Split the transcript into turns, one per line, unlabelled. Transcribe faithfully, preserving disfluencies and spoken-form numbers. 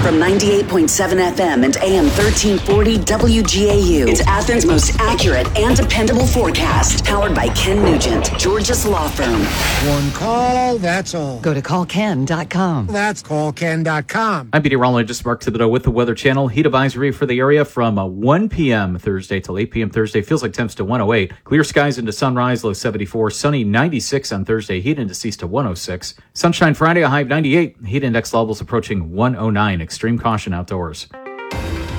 From ninety-eight point seven F M and A M thirteen forty W G A U. It's Athens' most accurate and dependable forecast. Powered by Ken Nugent, Georgia's law firm.
One call, that's all.
Go to call ken dot com.
That's call ken dot com.
I'm meteorologist Mark Thibodeau with the Weather Channel. Heat advisory for the area from uh, one p.m. Thursday till eight p.m. Thursday. Feels like temps to one oh eight. Clear skies into sunrise, low seventy-four. Sunny ninety-six on Thursday. Heat indices to one oh six. Sunshine Friday, a high of ninety-eight. Heat index levels approaching one oh nine. Extreme caution outdoors.